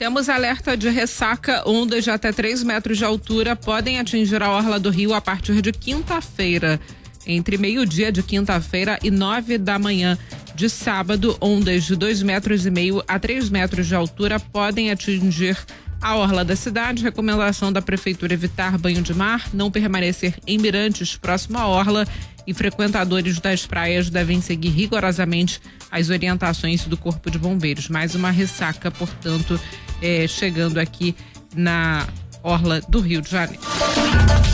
Temos alerta de ressaca. Ondas de até 3 metros de altura podem atingir a orla do Rio a partir de quinta-feira. Entre meio-dia de quinta-feira e 9 da manhã de sábado, ondas de 2,5 metros a 3 metros de altura podem atingir a orla da cidade. Recomendação da prefeitura: evitar banho de mar, não permanecer em mirantes próximo à orla, e frequentadores das praias devem seguir rigorosamente as orientações do Corpo de Bombeiros. Mais uma ressaca, portanto, chegando aqui na orla do Rio de Janeiro.